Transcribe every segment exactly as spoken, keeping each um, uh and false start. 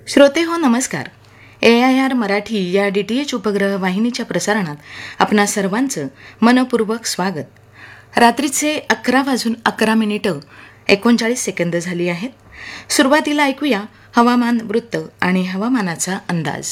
श्रोते हो नमस्कार. ए आय आर मराठी या डी टी एच उपग्रह वाहिनीच्या प्रसारणात आपणा सर्वांचं मनपूर्वक स्वागत. रात्रीचे अकरा वाजून अकरा मिनिटं एकोणचाळीस सेकंद झाली आहेत. सुरुवातीला ऐकूया हवामान वृत्त आणि हवामानाचा अंदाज.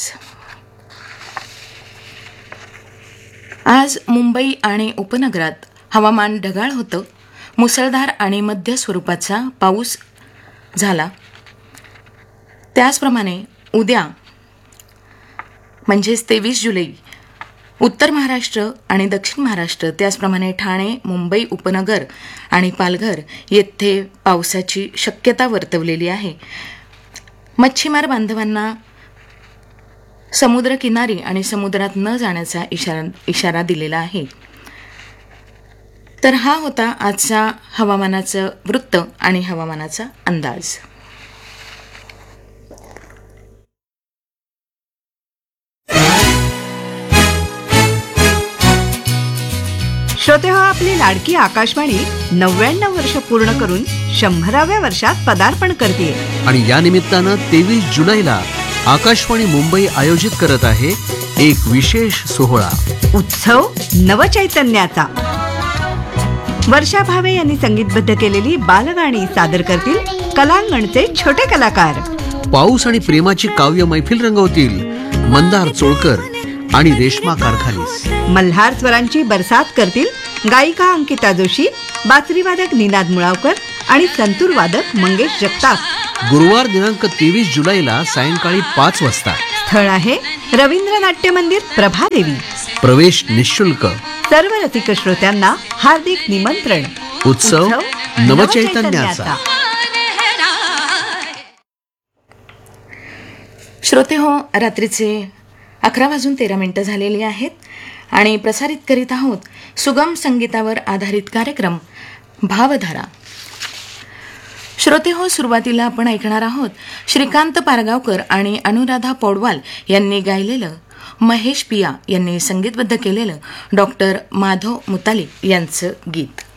आज मुंबई आणि उपनगरात हवामान ढगाळ होतं. मुसळधार आणि मध्य स्वरूपाचा पाऊस झाला. त्याचप्रमाणे उद्या म्हणजेच तेवीस जुलै उत्तर महाराष्ट्र आणि दक्षिण महाराष्ट्र त्याचप्रमाणे ठाणे, मुंबई उपनगर आणि पालघर येथे पावसाची शक्यता वर्तवलेली आहे. मच्छीमार बांधवांना समुद्रकिनारी आणि समुद्रात न जाण्याचा इशारा इशारा दिलेला आहे. तर हा होता आजचा हवामानाचं वृत्त आणि हवामानाचा अंदाज. श्रोते हो, आपली लाडकी आकाशवाणी नव्याण्णव वर्ष पूर्ण करून शंभराव्या वर्षात पदार्पण करते आणि या निमित्तानं तेवीस जुलैला आकाशवाणी मुंबई आयोजित करत आहे एक विशेष सोहळा, उत्सव नवचैतन्याचा. वर्षा भावे यांनी संगीतबद्ध केलेली बालगाणी सादर करतील कलांगणचे छोटे कलाकार. पाऊस आणि प्रेमाची काव्य मैफिल रंगवतील मंदार चोळकर आणि रेश्मा कारखालीस. मल्हार स्वरांची बरसात करतील गायिका अंकिता जोशी, बासरीवादक निनाद मुळावकर आणि संतूरवादक मंगेश जगताप. गुरुवार दिनांक तेवीस जुलैला सायंकाळी पाच वाजता. स्थळ आहे रवींद्र नाट्य मंदिर, प्रभादेवी. प्रवेश निःशुल्क. सर्व रसिक श्रोत्यांना हार्दिक निमंत्रण. उत्सव नवचैतन्याचा. श्रोते हो, रात्रीचे अकरा वाजून तेरा मिनिटं झालेली आहेत आणि प्रसारित करीत आहोत सुगम संगीतावर आधारित कार्यक्रम भावधारा. श्रोते हो, सुरुवातीला आपण ऐकणार आहोत श्रीकांत पारगावकर आणि अनुराधा पौडवाल यांनी गायलेलं, महेश पिया यांनी संगीतबद्ध केलेलं डॉक्टर माधव मुतालिक यांचं गीत.